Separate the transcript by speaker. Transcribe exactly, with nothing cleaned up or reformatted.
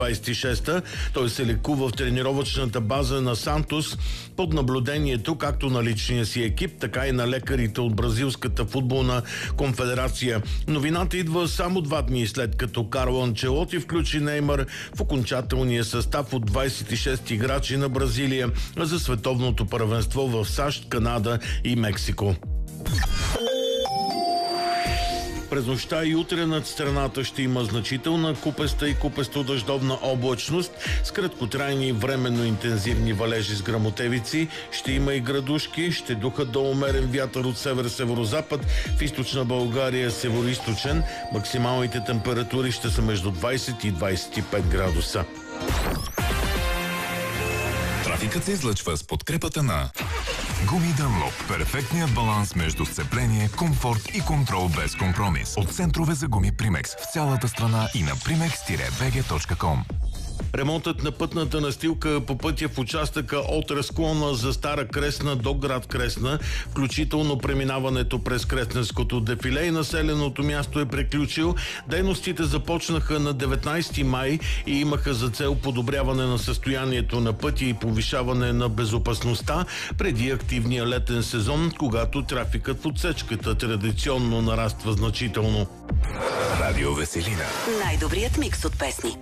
Speaker 1: двадесет и шеста. Той се лекува в тренировъчната база на Сантос под наблюдението както на личния си екип, така и на лекарите от Бразилската футболна конфедерация. Новината идва само два дни след като Карло Анчелоти включи Неймар в окончателния състав от двадесет и шест играчи на Бразилия за световното първенство в САЩ, Канада и Мексико. През нощта и утре над страната ще има значителна купеста и купесто-дъждовна облачност с краткотрайни и временно интензивни валежи с гръмотевици. Ще има и градушки, ще духат до умерен вятър от север-северозапад, в източна България североизточен. Максималните температури ще са между двадесет и двадесет и пет градуса.
Speaker 2: Трафикът се излъчва с подкрепата на Гуми Дънлоп. Перфектният баланс между сцепление, комфорт и контрол без компромис. От центрове за гуми Примекс в цялата страна и на примекс би джи точка ком.
Speaker 1: Ремонтът на пътната настилка по пътя в участъка от разклона за Стара Кресна до град Кресна, включително преминаването през Кресненското дефиле и населеното място е приключил. Дейностите започнаха на деветнадесети май и имаха за цел подобряване на състоянието на пътя и повишаване на безопасността преди активния летен сезон, когато трафикът в отсечката традиционно нараства значително.
Speaker 2: Радио Веселина.
Speaker 3: Най-добрият микс от песни.